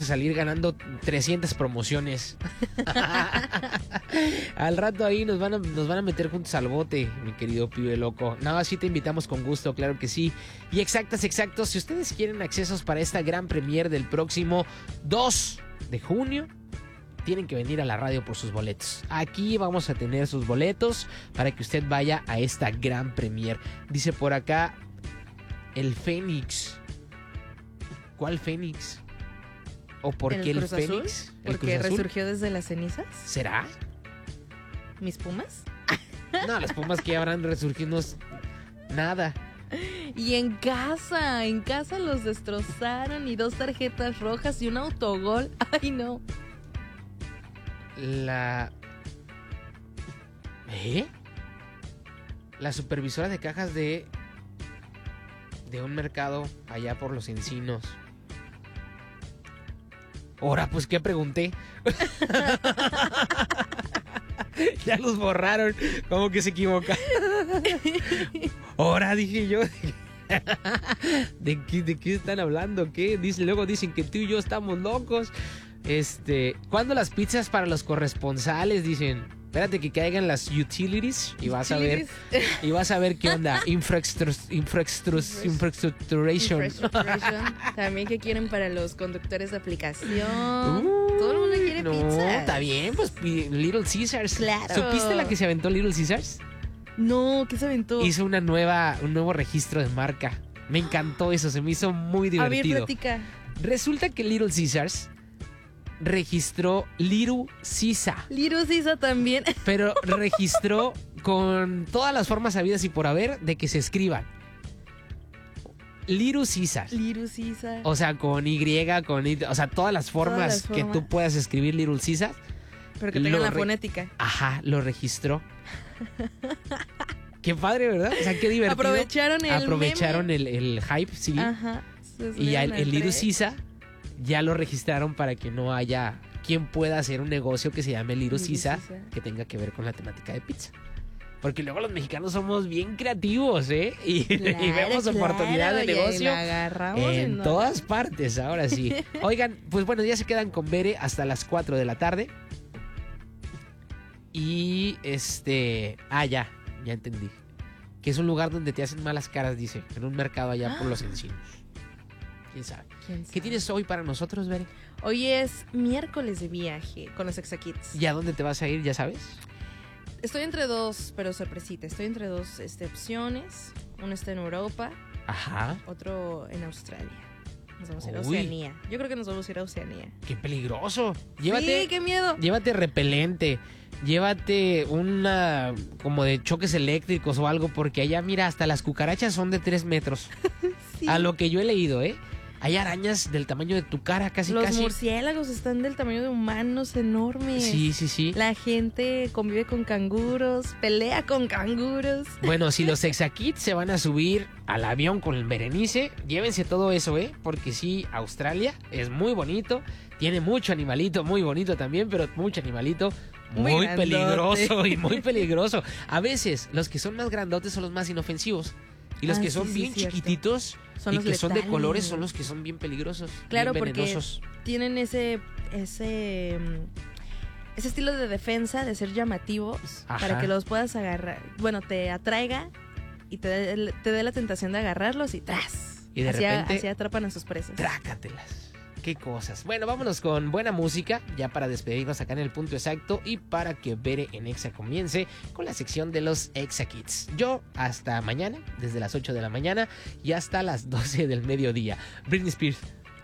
salir ganando 300 promociones. Al rato ahí nos van a meter juntos al bote, mi querido pibe loco. Nada, sí te invitamos con gusto, claro que sí. Y exactos, si ustedes quieren accesos para esta gran premier del próximo 2 de junio, tienen que venir a la radio por sus boletos. Aquí vamos a tener sus boletos para que usted vaya a esta gran premier. Dice por acá el Fénix. ¿Cuál Fénix? ¿O por qué el Fénix? ¿Porque resurgió desde las cenizas? ¿Será? ¿Mis Pumas? No, las Pumas que habrán resurgido no es nada. Y en casa los destrozaron y 2 tarjetas rojas y un autogol. Ay, no. La supervisora de cajas de un mercado allá por Los Encinos. Ahora, pues, ¿qué pregunté? Ya los borraron, como que se equivocaron. Ahora dije yo, ¿de qué están hablando? ¿Qué? Luego dicen que tú y yo estamos locos. ¿Cuándo las pizzas para los corresponsales? Dicen, espérate que caigan las utilities y vas a ver qué onda. Infrastructuration. También que quieren para los conductores de aplicación. Todo el mundo quiere pizza. Está bien, pues Little Caesars. Claro. ¿Supiste la que se aventó Little Caesars? No, ¿qué se aventó? Hizo un nuevo registro de marca. Me encantó eso, se me hizo muy divertido. A ver, platica. Resulta que Little Caesars registró Little Caesar. Little Caesar también. Pero registró con todas las formas habidas y por haber de que se escriban. Little Caesar. Little Caesar. O sea, con Y, o sea, todas las formas que tú puedas escribir Little Caesar. Pero que tengan la fonética. Ajá, lo registró. Qué padre, ¿verdad? O sea, qué divertido. Aprovecharon el hype, sí. Ajá. Y ya el Little Caesar ya lo registraron para que no haya quien pueda hacer un negocio que se llame Little Caesar que tenga que ver con la temática de pizza. Porque luego los mexicanos somos bien creativos, ¿eh? Y vemos oportunidad de negocio en todas partes, ahora sí. Oigan, pues bueno, ya se quedan con Bere hasta las 4 de la tarde. Y ya entendí. Que es un lugar donde te hacen malas caras, dice. En un mercado allá por Los Encinos. ¿Quién sabe? ¿Qué tienes hoy para nosotros, Bere? Hoy es miércoles de viaje con los Exakits. ¿Y a dónde te vas a ir, ya sabes? Estoy entre dos, pero sorpresita. Estoy entre dos opciones. Uno está en Europa. Ajá. Otro en Australia. Nos vamos a ir a Oceanía. Yo creo que nos vamos a ir a Oceanía. ¡Qué peligroso! Sí, qué miedo. Llévate repelente. Llévate una como de choques eléctricos o algo, porque allá, mira, hasta las cucarachas son de 3 metros. Sí. A lo que yo he leído, ¿eh? Hay arañas del tamaño de tu cara, casi. Los murciélagos están del tamaño de humanos, enormes. Sí. La gente convive con canguros, pelea con canguros. Bueno, si los Exakits se van a subir al avión con el Berenice, llévense todo eso, ¿eh? Porque sí, Australia es muy bonito, tiene mucho animalito, muy bonito también, pero mucho animalito muy peligroso y muy peligroso. A veces, los que son más grandotes son los más inofensivos. Y los que son bien chiquititos son y que letales. Son de colores son los que son bien peligrosos. Claro, bien venenosos. Porque tienen ese estilo de defensa, de ser llamativos. Ajá. Para que los puedas agarrar. Bueno, te atraiga y te dé la tentación de agarrarlos y ¡tras! Y de repente así atrapan a sus presas. Trácatelas. Qué cosas. Bueno, vámonos con buena música, ya para despedirnos acá en el punto exacto y para que Bere en Exa comience con la sección de los Exakits. Yo hasta mañana, desde las 8 de la mañana y hasta las 12 del mediodía. Britney Spears.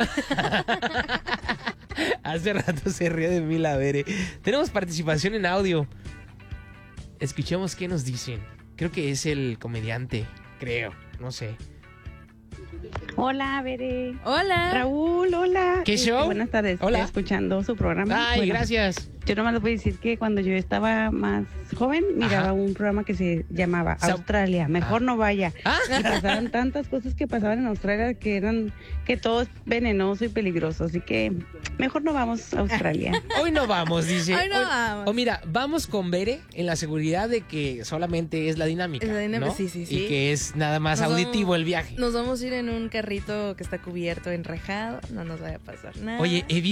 Hace rato se ríe de mí la Bere. Tenemos participación en audio. Escuchemos qué nos dicen. Creo que es el comediante, no sé. Hola, Bere. Hola. Raúl, hola. ¿Qué show? Buenas tardes. Hola. Estoy escuchando su programa. Ay, gracias. Yo nomás les voy a decir que cuando yo estaba más joven, miraba un programa que se llamaba Australia. Mejor no vaya. Y pasaban tantas cosas que pasaban en Australia que todo es venenoso y peligroso. Así que mejor no vamos a Australia. Hoy no vamos, dice. Hoy no vamos. O mira, vamos con Bere en la seguridad de que solamente es la dinámica. ¿no? Sí. Y que es nada más auditivo el viaje. Nos vamos a ir en un carrito que está cubierto, enrejado. No nos vaya a pasar nada. Oye, he